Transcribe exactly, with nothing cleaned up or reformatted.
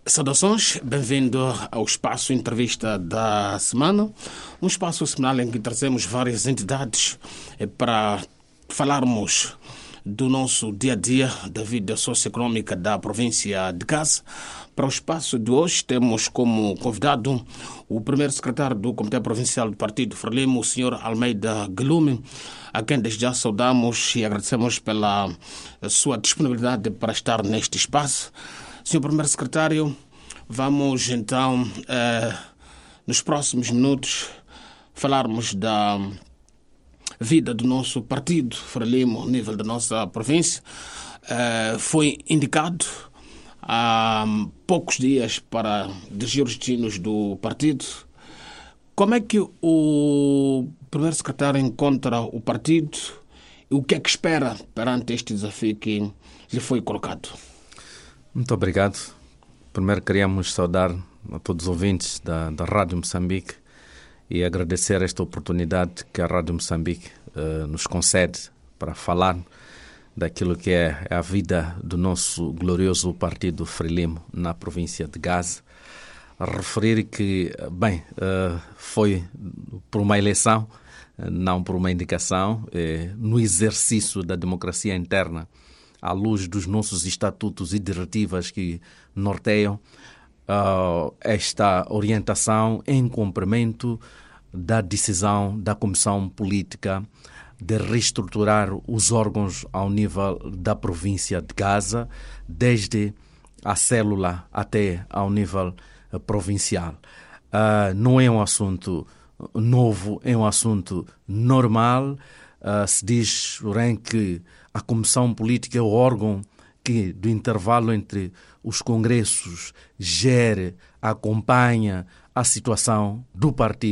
Saudações, bem-vindo ao Espaço Entrevista da Semana, um espaço semanal em que trazemos várias entidades para falarmos do nosso dia-a-dia, da vida socioeconômica da província de Gaza. Para o espaço de hoje temos como convidado o primeiro secretário do Comitê Provincial do Partido Frelimo, o senhor Almeida Guilherme, a quem desde já saudamos e agradecemos pela sua disponibilidade para estar neste espaço. senhor Primeiro Secretário, vamos então, eh, nos próximos minutos, falarmos da vida do nosso partido Frelimo, a nível da nossa província. Eh, foi indicado há poucos dias para dirigir os destinos do partido. Como é que o Primeiro Secretário encontra o partido e o que é que espera perante este desafio que lhe foi colocado? Muito obrigado. Primeiro queríamos saudar a todos os ouvintes da, da Rádio Moçambique e agradecer esta oportunidade que a Rádio Moçambique uh, nos concede para falar daquilo que é a vida do nosso glorioso partido Frelimo na província de Gaza. A referir que, bem, uh, foi por uma eleição, não por uma indicação, eh, no exercício da democracia interna, à luz dos nossos estatutos e diretivas que norteiam uh, esta orientação em cumprimento da decisão da Comissão Política de reestruturar os órgãos ao nível da província de Gaza, desde a célula até ao nível uh, provincial. Uh, não é um assunto novo, é um assunto normal. Uh, se diz, porém, que a Comissão Política é o órgão que, do intervalo entre os congressos, gere, acompanha a situação do partido